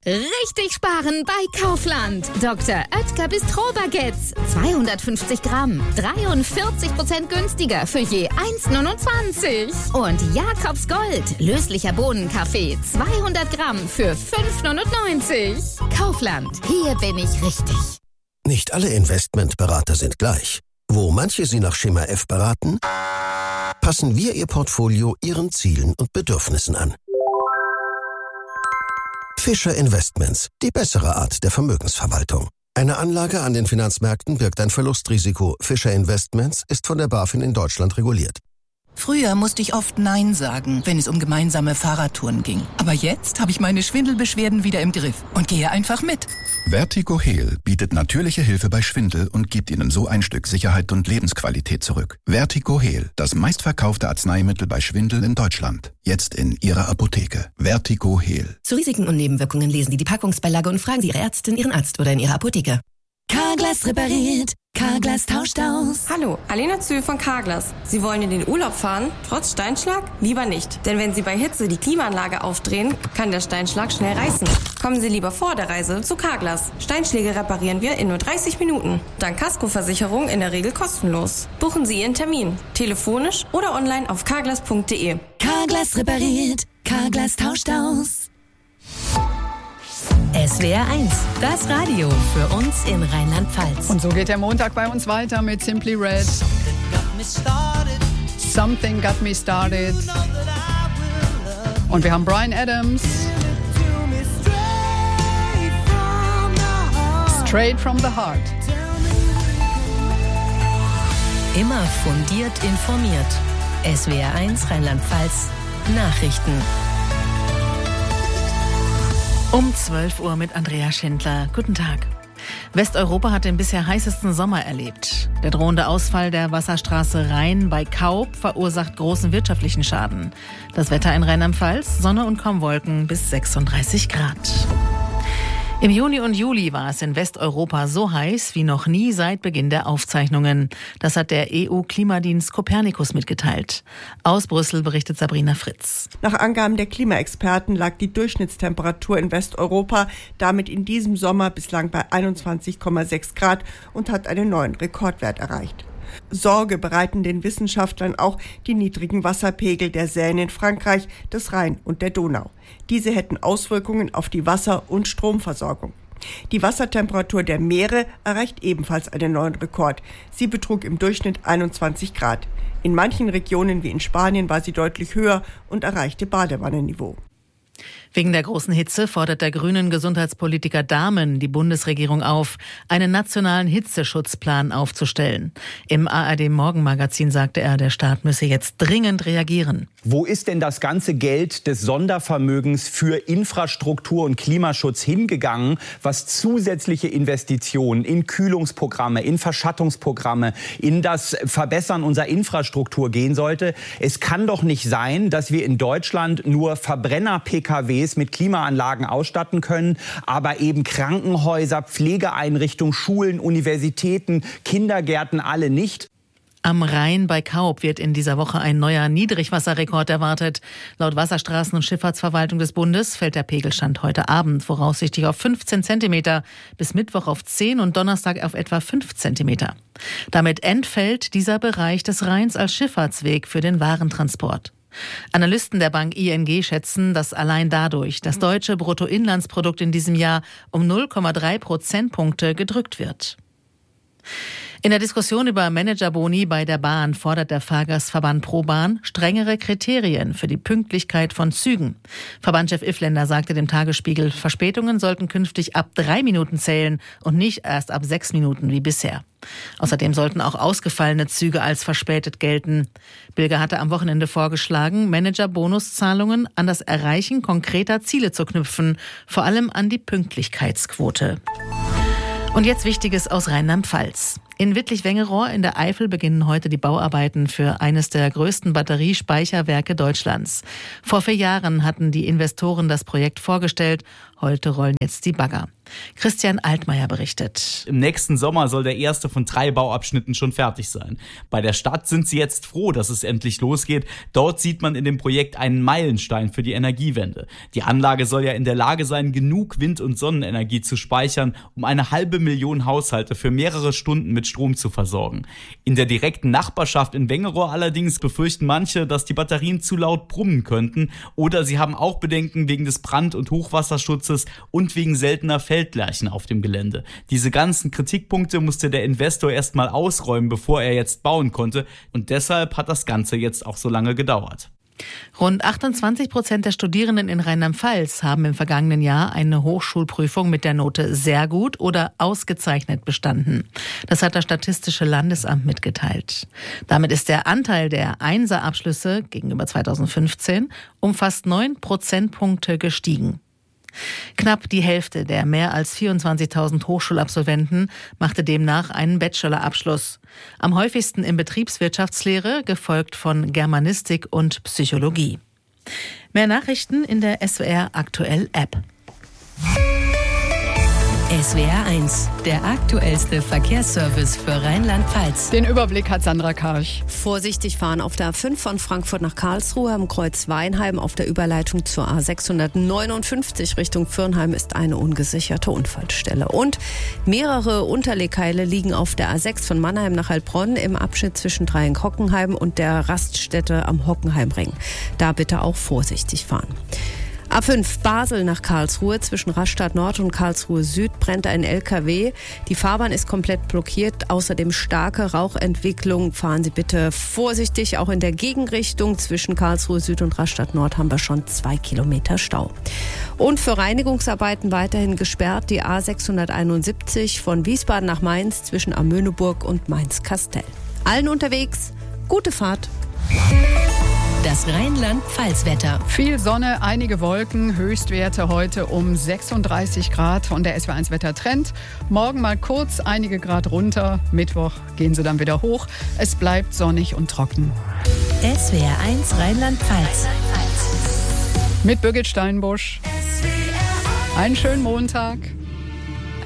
Richtig sparen bei Kaufland. Dr. Oetker Bistro-Baguettes. 250 Gramm. 43% günstiger für je 1,29. Und Jakobs Gold. Löslicher Bohnenkaffee. 200 Gramm für 5,99. Kaufland. Hier bin ich richtig. Nicht alle Investmentberater sind gleich. Wo manche Sie nach Schema F beraten, passen wir Ihr Portfolio Ihren Zielen und Bedürfnissen an. Fischer Investments, die bessere Art der Vermögensverwaltung. Eine Anlage an den Finanzmärkten birgt ein Verlustrisiko. Fischer Investments ist von der BaFin in Deutschland reguliert. Früher musste ich oft Nein sagen, wenn es um gemeinsame Fahrradtouren ging. Aber jetzt habe ich meine Schwindelbeschwerden wieder im Griff und gehe einfach mit. Vertigo Heal bietet natürliche Hilfe bei Schwindel und gibt Ihnen so ein Stück Sicherheit und Lebensqualität zurück. Vertigo Heal, das meistverkaufte Arzneimittel bei Schwindel in Deutschland. Jetzt in Ihrer Apotheke. Vertigo Heal. Zu Risiken und Nebenwirkungen lesen Sie die Packungsbeilage und fragen Sie Ihre Ärztin, Ihren Arzt oder in Ihrer Apotheke. Carglass repariert. Carglass tauscht aus. Hallo, Alena Zühl von Carglass. Sie wollen in den Urlaub fahren, trotz Steinschlag? Lieber nicht. Denn wenn Sie bei Hitze die Klimaanlage aufdrehen, kann der Steinschlag schnell reißen. Kommen Sie lieber vor der Reise zu Carglass. Steinschläge reparieren wir in nur 30 Minuten. Dank Kaskoversicherung in der Regel kostenlos. Buchen Sie Ihren Termin. Telefonisch oder online auf carglass.de. Carglass repariert. Carglass tauscht aus. SWR 1, das Radio für uns in Rheinland-Pfalz. Und so geht der Montag bei uns weiter mit Simply Red. Something Got Me Started. Und wir haben Bryan Adams. Straight from the Heart. Immer fundiert informiert. SWR 1 Rheinland-Pfalz Nachrichten. Um 12 Uhr mit Andrea Schindler. Guten Tag. Westeuropa hat den bisher heißesten Sommer erlebt. Der drohende Ausfall der Wasserstraße Rhein bei Kaub verursacht großen wirtschaftlichen Schaden. Das Wetter in Rheinland-Pfalz, Sonne und kaum Wolken bis 36 Grad. Im Juni und Juli war es in Westeuropa so heiß wie noch nie seit Beginn der Aufzeichnungen. Das hat der EU-Klimadienst Copernicus mitgeteilt. Aus Brüssel berichtet Sabrina Fritz. Nach Angaben der Klimaexperten lag die Durchschnittstemperatur in Westeuropa damit in diesem Sommer bislang bei 21,6 Grad und hat einen neuen Rekordwert erreicht. Sorge bereiten den Wissenschaftlern auch die niedrigen Wasserpegel der Seine in Frankreich, des Rhein und der Donau. Diese hätten Auswirkungen auf die Wasser- und Stromversorgung. Die Wassertemperatur der Meere erreicht ebenfalls einen neuen Rekord. Sie betrug im Durchschnitt 21 Grad. In manchen Regionen wie in Spanien war sie deutlich höher und erreichte Badewannenniveau. Wegen der großen Hitze fordert der grünen Gesundheitspolitiker Dahmen die Bundesregierung auf, einen nationalen Hitzeschutzplan aufzustellen. Im ARD-Morgenmagazin sagte er, der Staat müsse jetzt dringend reagieren. Wo ist denn das ganze Geld des Sondervermögens für Infrastruktur und Klimaschutz hingegangen, was zusätzliche Investitionen in Kühlungsprogramme, in Verschattungsprogramme, in das Verbessern unserer Infrastruktur gehen sollte? Es kann doch nicht sein, dass wir in Deutschland nur Verbrenner-PKWs mit Klimaanlagen ausstatten können, aber eben Krankenhäuser, Pflegeeinrichtungen, Schulen, Universitäten, Kindergärten alle nicht. Am Rhein bei Kaub wird in dieser Woche ein neuer Niedrigwasserrekord erwartet. Laut Wasserstraßen- und Schifffahrtsverwaltung des Bundes fällt der Pegelstand heute Abend voraussichtlich auf 15 Zentimeter, bis Mittwoch auf 10 und Donnerstag auf etwa 5 Zentimeter. Damit entfällt dieser Bereich des Rheins als Schifffahrtsweg für den Warentransport. Analysten der Bank ING schätzen, dass allein dadurch das deutsche Bruttoinlandsprodukt in diesem Jahr um 0,3 Prozentpunkte gedrückt wird. In der Diskussion über Managerboni bei der Bahn fordert der Fahrgastverband ProBahn strengere Kriterien für die Pünktlichkeit von Zügen. Verbandchef Iffländer sagte dem Tagesspiegel, Verspätungen sollten künftig ab 3 Minuten zählen und nicht erst ab 6 Minuten wie bisher. Außerdem sollten auch ausgefallene Züge als verspätet gelten. Bilger hatte am Wochenende vorgeschlagen, Managerbonuszahlungen an das Erreichen konkreter Ziele zu knüpfen, vor allem an die Pünktlichkeitsquote. Und jetzt Wichtiges aus Rheinland-Pfalz. In Wittlich-Wengerohr in der Eifel beginnen heute die Bauarbeiten für eines der größten Batteriespeicherwerke Deutschlands. Vor 4 Jahren hatten die Investoren das Projekt vorgestellt. Heute rollen jetzt die Bagger. Christian Altmaier berichtet. Im nächsten Sommer soll der erste von 3 Bauabschnitten schon fertig sein. Bei der Stadt sind sie jetzt froh, dass es endlich losgeht. Dort sieht man in dem Projekt einen Meilenstein für die Energiewende. Die Anlage soll ja in der Lage sein, genug Wind- und Sonnenenergie zu speichern, um 500.000 Haushalte für mehrere Stunden mit Strom zu versorgen. In der direkten Nachbarschaft in Wengerohr allerdings befürchten manche, dass die Batterien zu laut brummen könnten, oder sie haben auch Bedenken wegen des Brand- und Hochwasserschutzes und wegen seltener Feldlärchen auf dem Gelände. Diese ganzen Kritikpunkte musste der Investor erstmal ausräumen, bevor er jetzt bauen konnte, und deshalb hat das Ganze jetzt auch so lange gedauert. Rund 28% der Studierenden in Rheinland-Pfalz haben im vergangenen Jahr eine Hochschulprüfung mit der Note sehr gut oder ausgezeichnet bestanden. Das hat das Statistische Landesamt mitgeteilt. Damit ist der Anteil der Einser-Abschlüsse gegenüber 2015 um fast 9 Prozentpunkte gestiegen. Knapp die Hälfte der mehr als 24.000 Hochschulabsolventen machte demnach einen Bachelorabschluss. Am häufigsten in Betriebswirtschaftslehre, gefolgt von Germanistik und Psychologie. Mehr Nachrichten in der SWR Aktuell App. SWR 1, der aktuellste Verkehrsservice für Rheinland-Pfalz. Den Überblick hat Sandra Karch. Vorsichtig fahren auf der A5 von Frankfurt nach Karlsruhe am Kreuz Weinheim. Auf der Überleitung zur A659 Richtung Fürnheim ist eine ungesicherte Unfallstelle. Und mehrere Unterlegheile liegen auf der A6 von Mannheim nach Heilbronn im Abschnitt zwischen Dreieck-Hockenheim und der Raststätte am Hockenheimring. Da bitte auch vorsichtig fahren. A5 Basel nach Karlsruhe, zwischen Rastatt Nord und Karlsruhe Süd brennt ein LKW. Die Fahrbahn ist komplett blockiert, außerdem starke Rauchentwicklung. Fahren Sie bitte vorsichtig, auch in der Gegenrichtung. Zwischen Karlsruhe Süd und Rastatt Nord haben wir schon 2 Kilometer Stau. Und für Reinigungsarbeiten weiterhin gesperrt die A671 von Wiesbaden nach Mainz zwischen Amöneburg und Mainz-Kastell. Allen unterwegs, gute Fahrt. Das Rheinland-Pfalz-Wetter. Viel Sonne, einige Wolken, Höchstwerte heute um 36 Grad von der SWR 1 Wettertrend. Morgen mal kurz einige Grad runter, Mittwoch gehen sie dann wieder hoch. Es bleibt sonnig und trocken. SWR 1 Rheinland-Pfalz. Mit Birgit Steinbusch. Einen schönen Montag.